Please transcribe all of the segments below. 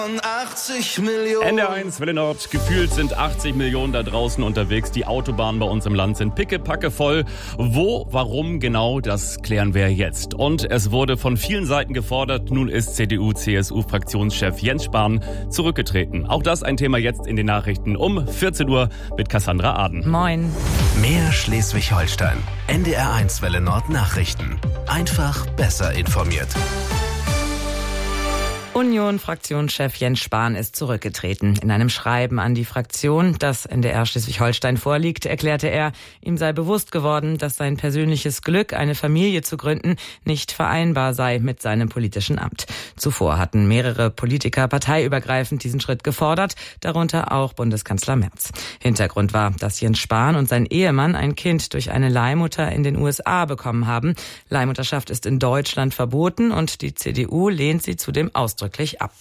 80 Millionen. NDR1 Welle Nord. Gefühlt sind 80 Millionen da draußen unterwegs. Die Autobahnen bei uns im Land sind pickepacke voll. Wo, warum genau, das klären wir jetzt. Und es wurde von vielen Seiten gefordert, nun ist CDU-CSU-Fraktionschef Jens Spahn zurückgetreten. Auch das ein Thema jetzt in den Nachrichten um 14 Uhr mit Cassandra Aden. Moin. Mehr Schleswig-Holstein. NDR1 Welle Nord Nachrichten. Einfach besser informiert. Union-Fraktionschef Jens Spahn ist zurückgetreten. In einem Schreiben an die Fraktion, das NDR Schleswig-Holstein vorliegt, erklärte er, ihm sei bewusst geworden, dass sein persönliches Glück, eine Familie zu gründen, nicht vereinbar sei mit seinem politischen Amt. Zuvor hatten mehrere Politiker parteiübergreifend diesen Schritt gefordert, darunter auch Bundeskanzler Merz. Hintergrund war, dass Jens Spahn und sein Ehemann ein Kind durch eine Leihmutter in den USA bekommen haben. Leihmutterschaft ist in Deutschland verboten und die CDU lehnt sie zudem ausdrücklich ab.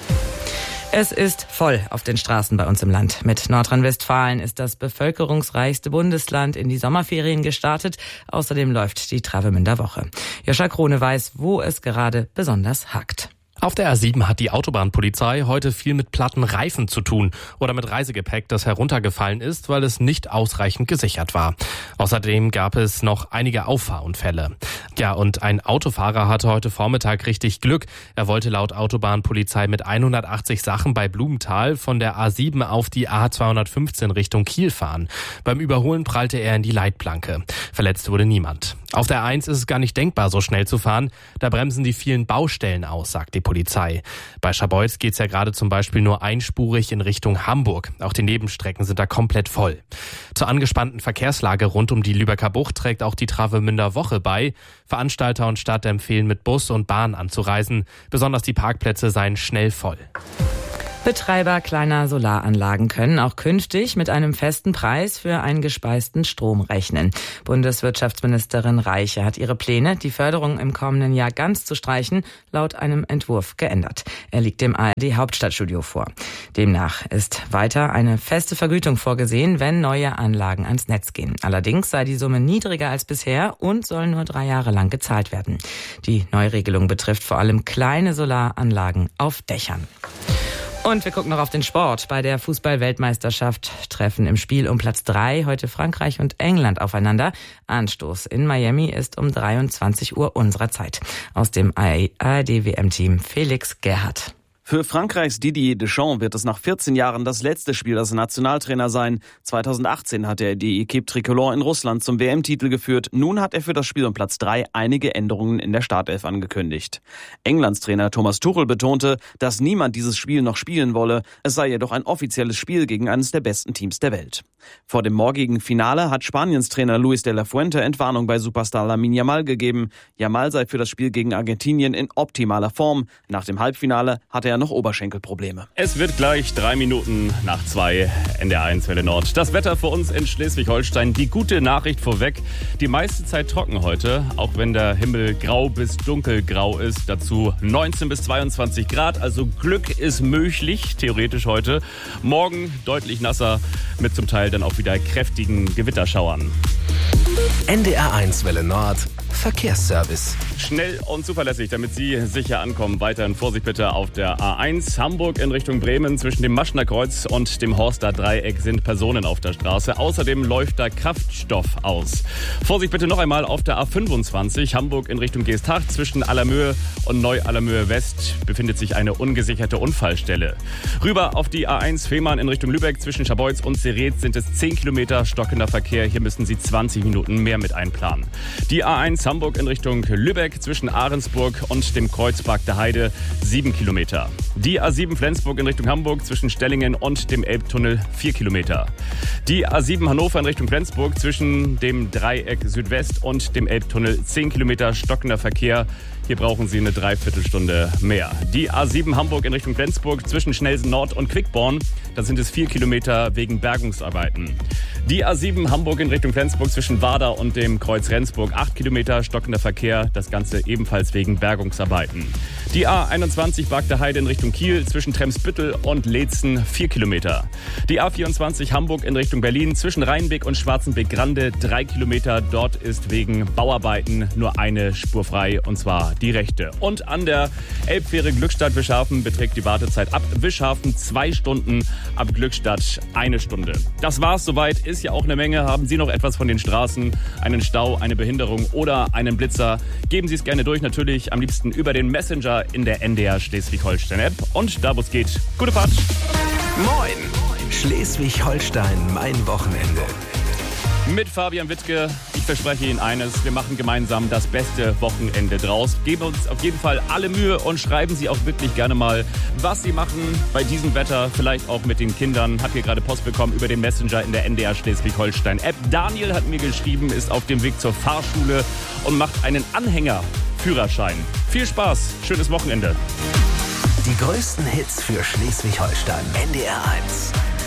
Es ist voll auf den Straßen bei uns im Land. Mit Nordrhein-Westfalen ist das bevölkerungsreichste Bundesland in die Sommerferien gestartet. Außerdem läuft die Travemünder Woche. Joscha Krone weiß, wo es gerade besonders hakt. Auf der A7 hat die Autobahnpolizei heute viel mit platten Reifen zu tun oder mit Reisegepäck, das heruntergefallen ist, weil es nicht ausreichend gesichert war. Außerdem gab es noch einige Auffahrunfälle. Ja, und ein Autofahrer hatte heute Vormittag richtig Glück. Er wollte laut Autobahnpolizei mit 180 Sachen bei Blumenthal von der A7 auf die A215 Richtung Kiel fahren. Beim Überholen prallte er in die Leitplanke. Verletzt wurde niemand. Auf der A1 ist es gar nicht denkbar, so schnell zu fahren. Da bremsen die vielen Baustellen aus, sagt die Polizei. Bei Scharbeutz geht's ja gerade zum Beispiel nur einspurig in Richtung Hamburg. Auch die Nebenstrecken sind da komplett voll. Zur angespannten Verkehrslage rund um die Lübecker Bucht trägt auch die Travemünder Woche bei. Veranstalter und Stadt empfehlen, mit Bus und Bahn anzureisen. Besonders die Parkplätze seien schnell voll. Betreiber kleiner Solaranlagen können auch künftig mit einem festen Preis für eingespeisten Strom rechnen. Bundeswirtschaftsministerin Reiche hat ihre Pläne, die Förderung im kommenden Jahr ganz zu streichen, laut einem Entwurf geändert. Er liegt dem ARD-Hauptstadtstudio vor. Demnach ist weiter eine feste Vergütung vorgesehen, wenn neue Anlagen ans Netz gehen. Allerdings sei die Summe niedriger als bisher und soll nur 3 Jahre lang gezahlt werden. Die Neuregelung betrifft vor allem kleine Solaranlagen auf Dächern. Und wir gucken noch auf den Sport. Bei der Fußball-Weltmeisterschaft treffen im Spiel um Platz 3 heute Frankreich und England aufeinander. Anstoß in Miami ist um 23 Uhr unserer Zeit. Aus dem ARD-WM-Team Felix Gerhardt. Für Frankreichs Didier Deschamps wird es nach 14 Jahren das letzte Spiel als Nationaltrainer sein. 2018 hat er die Équipe Tricolore in Russland zum WM-Titel geführt. Nun hat er für das Spiel um Platz 3 einige Änderungen in der Startelf angekündigt. Englands Trainer Thomas Tuchel betonte, dass niemand dieses Spiel noch spielen wolle. Es sei jedoch ein offizielles Spiel gegen eines der besten Teams der Welt. Vor dem morgigen Finale hat Spaniens Trainer Luis de la Fuente Entwarnung bei Superstar Lamine Yamal gegeben. Yamal sei für das Spiel gegen Argentinien in optimaler Form. Nach dem Halbfinale hatte er noch Oberschenkelprobleme. Es wird gleich 3 Minuten nach 2 NDR1 Welle Nord. Das Wetter für uns in Schleswig-Holstein. Die gute Nachricht vorweg. Die meiste Zeit trocken heute, auch wenn der Himmel grau bis dunkelgrau ist. Dazu 19 bis 22 Grad. Also Glück ist möglich, theoretisch heute. Morgen deutlich nasser mit zum Teil dann auch wieder kräftigen Gewitterschauern. NDR1 Welle Nord. Verkehrsservice. Schnell und zuverlässig, damit Sie sicher ankommen. Weiterhin Vorsicht bitte auf der A1 Hamburg in Richtung Bremen. Zwischen dem Maschner Kreuz und dem Horster Dreieck sind Personen auf der Straße. Außerdem läuft da Kraftstoff aus. Vorsicht bitte noch einmal auf der A25 Hamburg in Richtung Geesthacht. Zwischen Allermöhe und Neu-Allermöhe West befindet sich eine ungesicherte Unfallstelle. Rüber auf die A1 Fehmarn in Richtung Lübeck. Zwischen Scharbeutz und Sereth sind es 10 Kilometer stockender Verkehr. Hier müssen Sie 20 Minuten mehr mit einplanen. Die A1 Hamburg in Richtung Lübeck zwischen Ahrensburg und dem Kreuzberg der Heide 7 Kilometer. Die A7 Flensburg in Richtung Hamburg zwischen Stellingen und dem Elbtunnel 4 Kilometer. Die A7 Hannover in Richtung Flensburg zwischen dem Dreieck Südwest und dem Elbtunnel 10 Kilometer stockender Verkehr. Hier brauchen Sie eine Dreiviertelstunde mehr. Die A7 Hamburg in Richtung Flensburg zwischen Schnelsen Nord und Quickborn. Da sind es 4 Kilometer wegen Bergungsarbeiten. Die A7 Hamburg in Richtung Flensburg zwischen Warder und dem Kreuz Rendsburg 8 Kilometer stockender Verkehr. Das Ganze ebenfalls wegen Bergungsarbeiten. Die A21 Bagde Heide in Richtung Kiel zwischen Tremsbüttel und Leetzen 4 Kilometer. Die A24 Hamburg in Richtung Berlin zwischen Rheinbeck und Schwarzenbeck-Grande 3 Kilometer. Dort ist wegen Bauarbeiten nur eine Spur frei, und zwar die rechte. Und an der Elbfähre Glückstadt-Wischhafen beträgt die Wartezeit ab Wischhafen 2 Stunden, ab Glückstadt 1 Stunde. Das war's soweit, ist ja auch eine Menge. Haben Sie noch etwas von den Straßen, einen Stau, eine Behinderung oder einen Blitzer? Geben Sie es gerne durch, natürlich am liebsten über den Messenger in der NDR Schleswig-Holstein-App. Und da, wo es geht, gute Fahrt. Moin! Schleswig-Holstein, mein Wochenende. Mit Fabian Wittke. Ich verspreche Ihnen eines, wir machen gemeinsam das beste Wochenende draus. Geben uns auf jeden Fall alle Mühe und schreiben Sie auch wirklich gerne mal, was Sie machen bei diesem Wetter, vielleicht auch mit den Kindern. Hab hier gerade Post bekommen über den Messenger in der NDR Schleswig-Holstein-App. Daniel hat mir geschrieben, ist auf dem Weg zur Fahrschule und macht einen Anhängerführerschein. Viel Spaß, schönes Wochenende. Die größten Hits für Schleswig-Holstein. NDR 1.